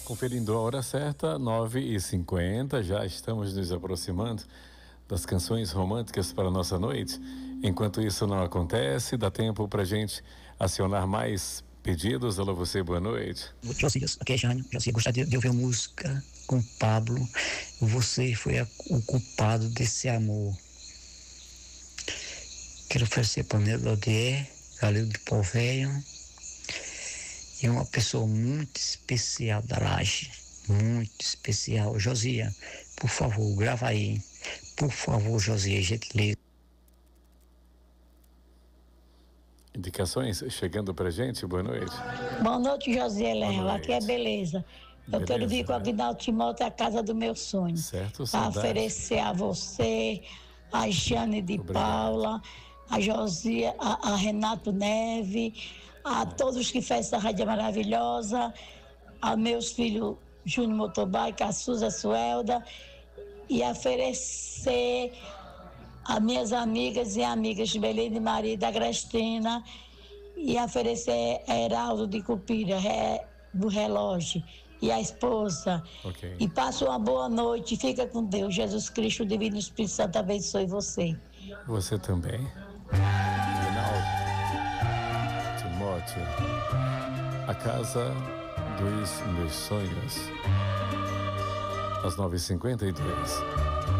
Conferindo a hora certa, 9h50, já estamos nos aproximando das canções românticas para a nossa noite. Enquanto isso não acontece, dá tempo pra gente acionar mais pedidos. Alô, você, boa noite. Josias, aqui é Jânio. Josias, gostaria de ouvir música com Pablo. Você foi o culpado desse amor. Quero oferecer para o Nelodier, Galil de Polvéio, e uma pessoa muito especial da Laje, muito especial. Josias, por favor, grava aí. Por favor, Josias, gentileza. Indicações chegando pra gente, boa noite. Boa noite, Josielena, aqui é beleza. Eu quero vir com a Aguinaldo Timóteo à casa do meu sonho. Certo, para oferecer a você, a Jane de Paula, a Josia, a Renato Neve, a todos que fazem essa rádio maravilhosa, a meus filhos Júnior Motobike, a Suza Suelda, e oferecer a minhas amigas e amigas de Belém de Maria da Grestina, e oferecer a Heraldo de Cupira, do relógio, e a esposa. Okay. E passa uma boa noite, fica com Deus. Jesus Cristo, o Divino Espírito Santo abençoe você. Você também. Aguinaldo Timóteo, a casa dos meus sonhos. Às 9h52.